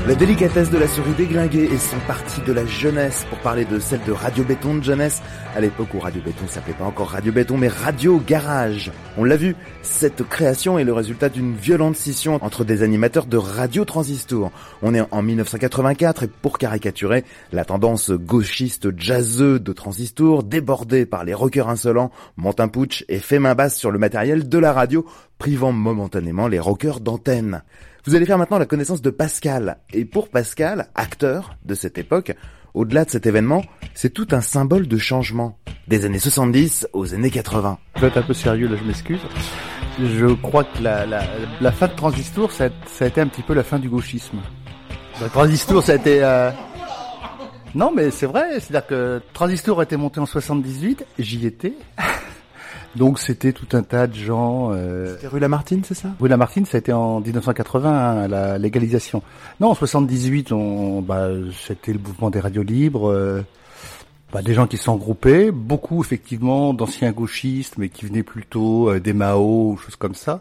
La délicatesse de la souris déglinguée et son parti de la jeunesse pour parler de celle de Radio Béton de jeunesse, à l'époque où Radio Béton s'appelait pas encore Radio Béton mais Radio Garage. On l'a vu, cette création est le résultat d'une violente scission entre des animateurs de Radio Transistor. On est en 1984 et pour caricaturer, la tendance gauchiste jazzeux de Transistor, débordée par les rockers insolents, monte un putsch et fait main basse sur le matériel de la radio, privant momentanément les rockers d'antenne. Vous allez faire maintenant la connaissance de Pascal. Et pour Pascal, acteur de cette époque, au-delà de cet événement, c'est tout un symbole de changement. Des années 70 aux années 80. Je vais être un peu sérieux là, je m'excuse. Je crois que la fin de Transistor, ça a été un petit peu la fin du gauchisme. Transistor, ça a été... Non mais c'est vrai, c'est-à-dire que Transistor a été monté en 78, j'y étais... Donc c'était tout un tas de gens... C'était rue Lamartine, c'est ça? Rue Lamartine, ça a été en 1980, hein, la légalisation. Non, en 78, c'était le mouvement des radios libres, des gens qui se sont regroupés, beaucoup effectivement d'anciens gauchistes, mais qui venaient plutôt des Mao ou choses comme ça.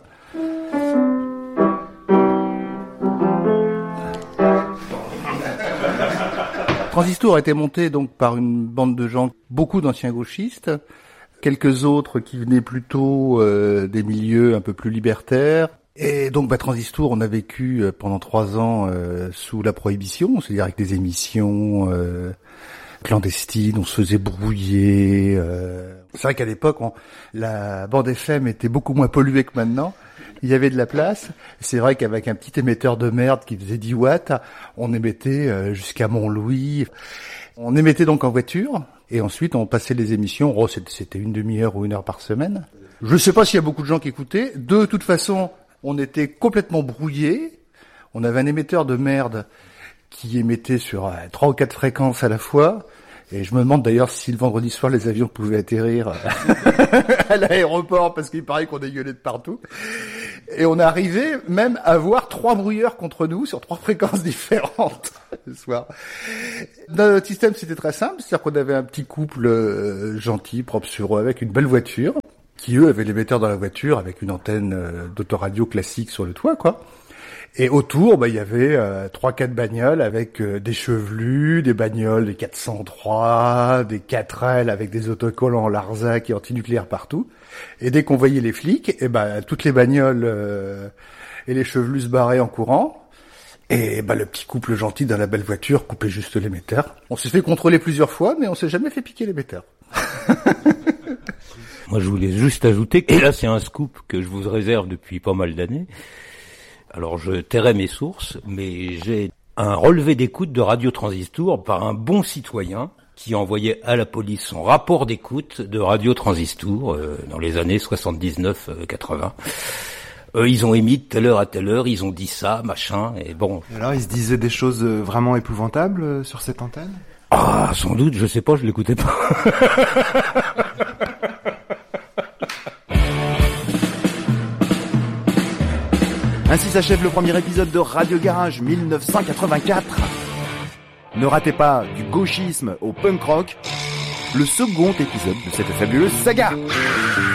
Transistor a été monté donc par une bande de gens, beaucoup d'anciens gauchistes, quelques autres qui venaient plutôt des milieux un peu plus libertaires. Et donc Transistor, on a vécu pendant 3 ans sous la prohibition, c'est-à-dire avec des émissions clandestines, on se faisait brouiller. C'est vrai qu'à l'époque, la bande FM était beaucoup moins polluée que maintenant. Il y avait de la place. C'est vrai qu'avec un petit émetteur de merde qui faisait 10 watts, on émettait jusqu'à Montlouis. On émettait donc en voiture. Et ensuite, on passait les émissions. C'était une demi-heure ou 1 heure par semaine. Je ne sais pas s'il y a beaucoup de gens qui écoutaient. De toute façon, on était complètement brouillés. On avait un émetteur de merde qui émettait sur 3 ou 4 fréquences à la fois. Et je me demande d'ailleurs si le vendredi soir, les avions pouvaient atterrir à l'aéroport parce qu'il paraît qu'on dégueulait de partout. Et on arrivait même à avoir 3 brouilleurs contre nous sur 3 fréquences différentes le soir. Dans notre système, c'était très simple. C'est-à-dire qu'on avait un petit couple gentil, propre sur eux, avec une belle voiture, qui eux avaient l'émetteur dans la voiture avec une antenne d'autoradio classique sur le toit, quoi. Et autour, il y avait 3-4 bagnoles avec des chevelus, des bagnoles, des 403, des 4L avec des autocollants en Larzac et antinucléaires partout. Et dès qu'on voyait les flics, toutes les bagnoles et les chevelus se barraient en courant. Et le petit couple gentil dans la belle voiture coupait juste l'émetteur. On s'est fait contrôler plusieurs fois, mais on s'est jamais fait piquer l'émetteur. Moi, je voulais juste ajouter, et là c'est un scoop que je vous réserve depuis pas mal d'années. Alors je tairai mes sources, mais j'ai un relevé d'écoute de Radio Transistor par un bon citoyen qui envoyait à la police son rapport d'écoute de Radio Transistor dans les années 79-80. Ils ont émis de telle heure à telle heure, ils ont dit ça, machin, et bon. Et alors ils se disaient des choses vraiment épouvantables sur cette antenne? Ah, sans doute, je sais pas, je l'écoutais pas. Ainsi s'achève le premier épisode de Radio Garage 1984. Ne ratez pas du gauchisme au punk rock, le second épisode de cette fabuleuse saga.